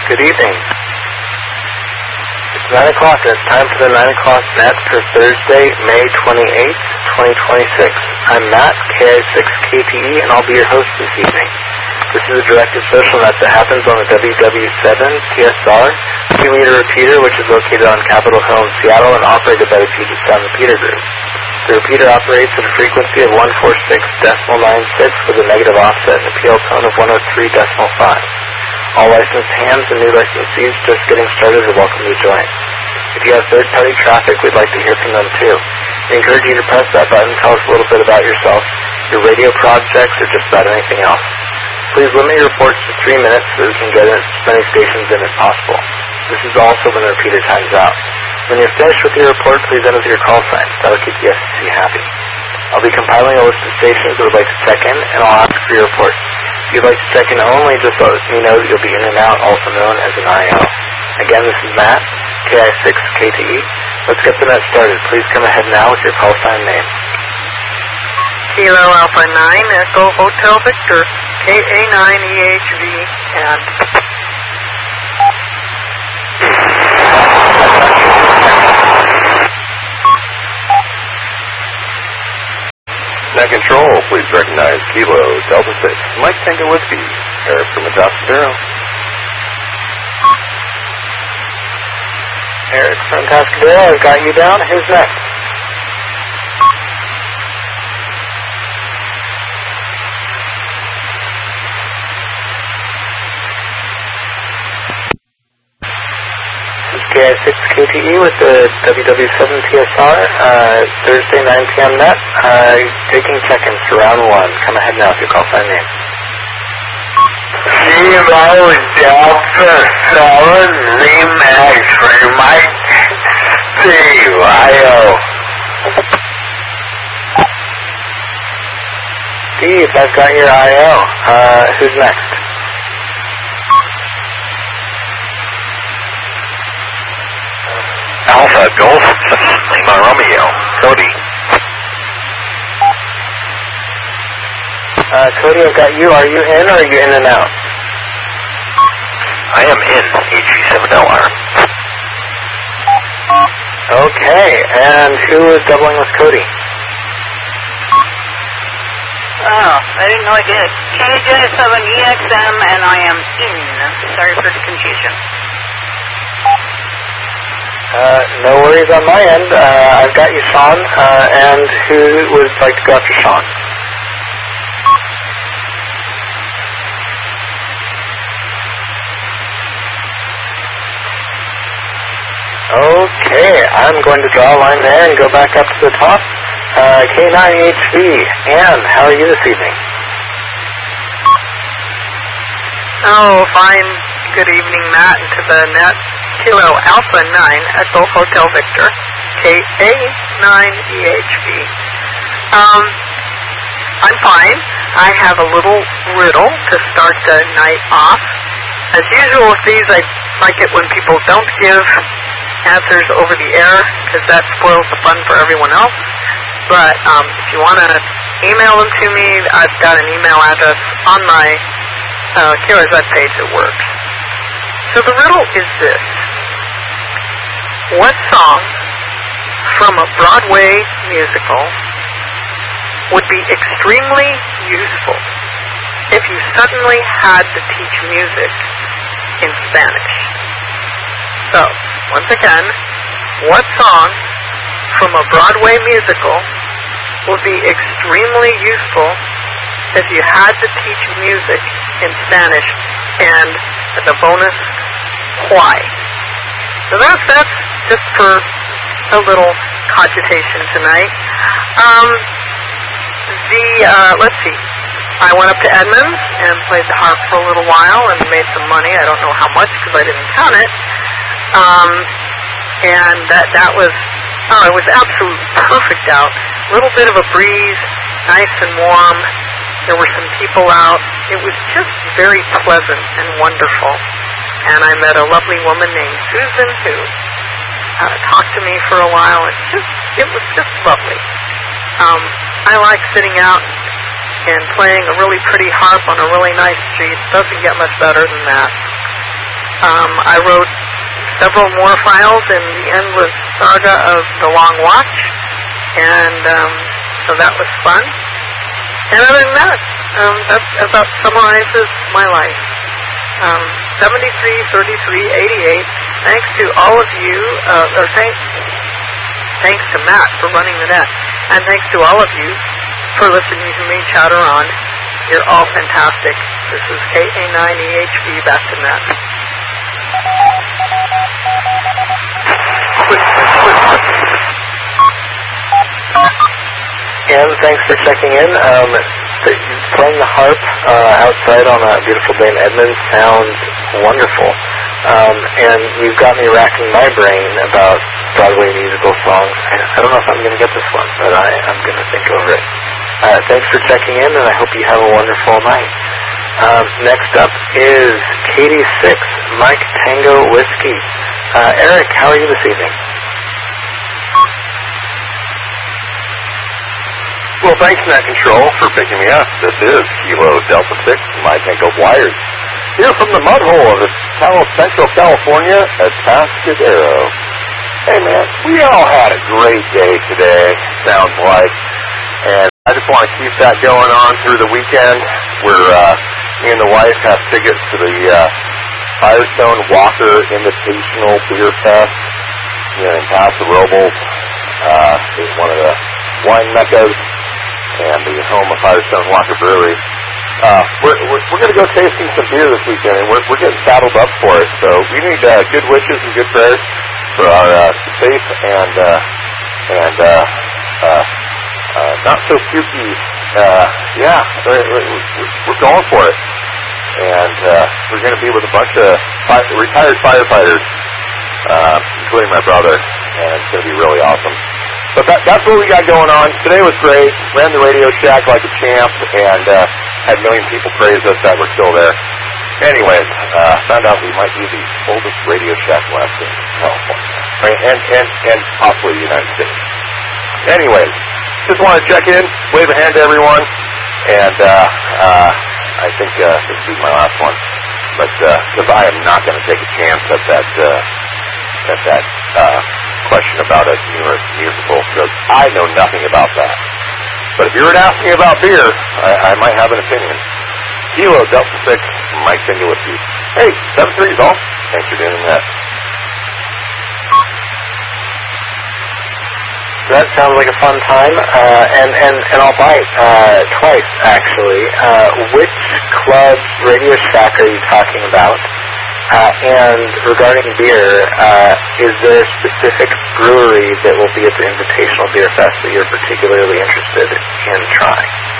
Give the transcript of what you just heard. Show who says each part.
Speaker 1: Good evening. It's 9 o'clock and it's time for the 9 o'clock net for Thursday, May 28th, 2026. I'm Matt, KI6KTE, and I'll be your host this evening. This is a directed social net that happens on the WW7 TSR 2-meter repeater, which is located on Capitol Hill in Seattle and operated by the Puget Sound Repeater Group. The repeater operates at a frequency of 146.96 with a negative offset and a PL tone of 103.5. All licensed hams and new licensees just getting started are welcome to join. If you have third-party traffic, we'd like to hear from them too. We encourage you to press that button, tell us a little bit about yourself, your radio projects, or just about anything else. Please limit your reports to 3 minutes so we can get as many stations in as possible. This is also when the repeater times out. When you're finished with your report, please end with your call sign. That'll keep the FCC happy. I'll be compiling a list of stations that would like to check in, and I'll ask for your report. If you'd like to check in only, just let me know that you'll be in and out, also known as an IO. Again, this is Matt, KI6KTE. Let's get the net started. Please come ahead now with your call sign name.
Speaker 2: Kilo Alpha 9, Echo Hotel Victor, KA9EHV, and...
Speaker 3: Net control, please recognize Kilo Delta 6, Mike Tango Whiskey, Eric from Atascadero.
Speaker 1: Eric from Atascadero, I've got you down. Who's next? KI6KTE with the WW7 TSR, Thursday 9 p.m. net, taking check-ins for round 1. Come ahead now with your call sign name.
Speaker 4: Kilo Delta 7, Z-Max for Mike, Steve, IO.
Speaker 1: Steve, I've got your IO. Who's next?
Speaker 4: Alpha Golf Lima Romeo, Cody.
Speaker 1: Cody, I've got you. Are you in or are you in and out?
Speaker 4: I am in HG7LR.
Speaker 1: Okay, and who is doubling with Cody?
Speaker 2: Oh, I didn't know I did. KJ7EXM, and I am in. Sorry for the confusion.
Speaker 1: No worries on my end. I've got you, Sean. And who would like to go after Sean? Okay, I'm going to draw a line there and go back up to the top. K9HV. Ann, how are you this evening?
Speaker 2: Oh, fine. Good evening, Matt, and to the net. Kilo Alpha 9, Echo Hotel Victor, KA9EHV. I'm fine. I have a little riddle to start the night off. As usual with these, I like it when people don't give answers over the air, because that spoils the fun for everyone else. But if you want to email them to me, I've got an email address on my Kira's web page that works. So the riddle is this. What song from a Broadway musical would be extremely useful if you suddenly had to teach music in Spanish? So, once again, what song from a Broadway musical would be extremely useful if you had to teach music in Spanish? And as a bonus, why? So that's just for a little cogitation tonight. Let's see. I went up to Edmonds and played the harp for a little while and made some money. I don't know how much because I didn't count it. And that was, it was absolutely perfect out. A little bit of a breeze, nice and warm. There were some people out. It was just very pleasant and wonderful. And I met a lovely woman named Susan who talked to me for a while. It was just lovely. I like sitting out and playing a really pretty harp on a really nice street. Doesn't get much better than that. I wrote several more files in the endless saga of The Long Watch, and so that was fun. And other than that, that about summarizes my life. 73, 33, 88. Thanks to all of you, or thanks to Matt for running the net, and thanks to all of you for listening to me chatter on. You're all fantastic. This is KA9EHV, back to Matt.
Speaker 1: And thanks for checking in. Playing the harp outside on a beautiful day in Edmonds sounds wonderful. And you've got me racking my brain about Broadway musical songs. I don't know if I'm going to get this one, but I'm going to think over it. Thanks for checking in, and I hope you have a wonderful night. Next up is Katie 6, Mike Tango Whiskey. Eric, how are you this evening?
Speaker 3: Well, thanks, Net Control, for picking me up. This is Kilo Delta 6, my Tango Wires. Here from the mud hole of Central California at Atascadero. Hey, man, we all had a great day today, sounds like. And I just want to keep that going on through the weekend. Me and the wife have tickets to the Firestone Walker Invitational Beer Fest in Paso Robles. It's one of the wine meccas and the home of Firestone Walker Brewery. We're going to go tasting some beer this weekend, and we're getting saddled up for it. So we need good wishes and good prayers for our safe and not so spooky. We're going for it, and we're going to be with a bunch of retired firefighters, including my brother, and it's going to be really awesome. But that's what we got going on. Today was great. Ran the Radio Shack like a champ, and had a million people praise us that we're still there. Anyways, found out we might be the oldest Radio Shack left in California, right? and possibly the United States. Anyways, just want to check in, wave a hand to everyone, and I think this will be my last one. But because I am not going to take a chance at that question about a newer musical, because I know nothing about that. But if you were to ask me about beer, I might have an opinion. Kilo Delta 6, Mike Tango Whiskey. Hey, 7-3 is all. Thanks for doing that.
Speaker 1: That sounds like a fun time, and I'll bite twice, actually. Which club Radio Shack are you talking about? And regarding beer, is there a specific brewery that will be at the Invitational Beer Fest that you're particularly interested in trying?